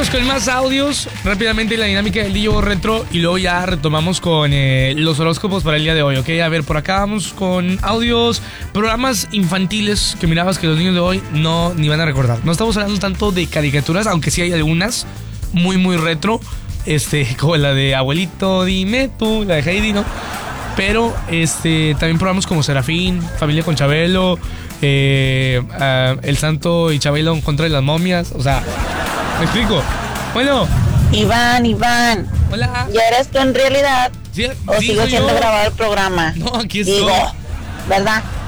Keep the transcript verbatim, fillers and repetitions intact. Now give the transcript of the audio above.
Vámonos con más audios. Rápidamente la dinámica del D J Retro. Y luego ya retomamos con eh, los horóscopos para el día de hoy, ¿ok? A ver, por acá vamos con audios. Programas infantiles que mirabas que los niños de hoy no ni van a recordar. No estamos hablando tanto de caricaturas, aunque sí hay algunas muy, muy retro. Este, como la de Abuelito, dime tú, la de Heidi, ¿no? Pero este también programas como Serafín, Familia con Chabelo, eh, uh, El Santo y Chabelo en contra de las momias. O sea, ¿me explico? Bueno. Iván, Iván. Hola. ¿Ya eres tú en realidad? ¿Sí? ¿O Sí, sigo soy siendo yo. grabado el programa? No, aquí estoy. Digo, ¿verdad?